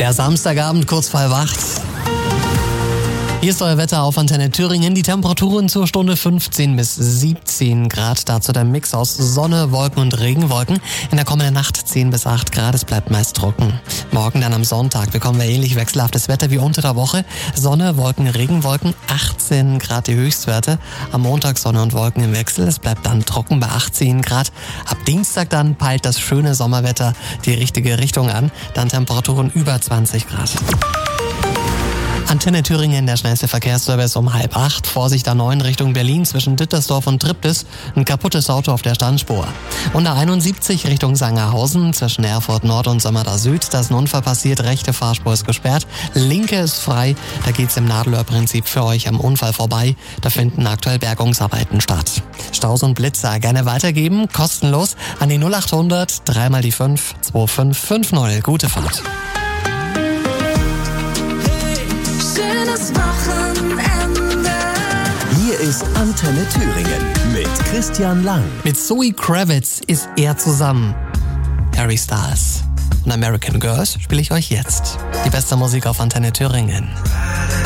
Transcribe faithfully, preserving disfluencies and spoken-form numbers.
Der Samstagabend kurz vor halb acht. Hier ist euer Wetter auf Antenne Thüringen. Die Temperaturen zur Stunde fünfzehn bis siebzehn Grad. Dazu der Mix aus Sonne, Wolken und Regenwolken. In der kommenden Nacht zehn bis acht Grad. Es bleibt meist trocken. Morgen dann am Sonntag bekommen wir ähnlich wechselhaftes Wetter wie unter der Woche. Sonne, Wolken, Regenwolken. achtzehn Grad die Höchstwerte. Am Montag Sonne und Wolken im Wechsel. Es bleibt dann trocken bei achtzehn Grad. Ab Dienstag dann peilt das schöne Sommerwetter die richtige Richtung an. Dann Temperaturen über zwanzig Grad. Antenne Thüringen, der schnellste Verkehrsservice um halb acht. Vorsicht A neun Richtung Berlin zwischen Dittersdorf und Triptis. Ein kaputtes Auto auf der Standspur. Und A einundsiebzig Richtung Sangerhausen zwischen Erfurt Nord und Sömmerda Süd. Da ist ein Unfall passiert, rechte Fahrspur ist gesperrt. Linke ist frei. Da geht's im Nadelöhrprinzip für euch am Unfall vorbei. Da finden aktuell Bergungsarbeiten statt. Staus und Blitzer gerne weitergeben, kostenlos an die null achthundert, dreimal die fünf, zwei fünf fünf null. Gute Fahrt. Wochenende. Hier ist Antenne Thüringen mit Christian Lang. Mit Zoe Kravitz ist er zusammen. Harry Styles und American Girls spiele ich euch jetzt. Die beste Musik auf Antenne Thüringen.